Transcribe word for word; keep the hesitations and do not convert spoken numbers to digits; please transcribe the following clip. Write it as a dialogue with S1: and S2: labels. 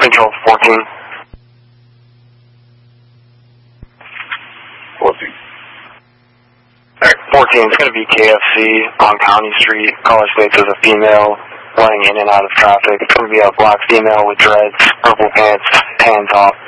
S1: Control fourteen.
S2: fourteen.
S1: Alright, fourteen, it's going to be K F C on County Street. Caller states as a female running in and out of traffic. It's going to be a black female with dreads, purple pants, hands off.